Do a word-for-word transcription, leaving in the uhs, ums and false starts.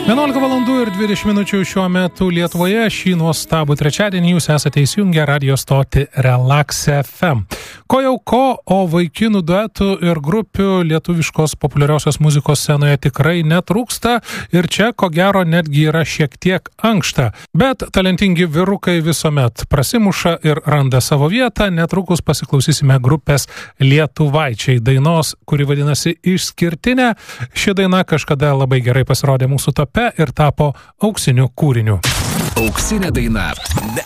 vienuolika valandų ir dvidešimt minučių šiuo metu Lietuvoje. Šį nuostabų trečiadienį jūs esate įsijungę radio stotį Relax F M. Ko jau ko, o vaikinų duetų ir grupių lietuviškos populiariosios muzikos scenoje tikrai netrūksta ir čia, ko gero, netgi yra šiek tiek ankšta. Bet talentingi vyrukai visuomet prasimuša ir randa savo vietą. Netrukus pasiklausysime grupės Lietuvaičiai dainos, kuri vadinasi Išskirtinė. Ši daina kažkada labai gerai pasirodė mūsų tope ir tapo auksiniu kūriniu. Auksinė daina.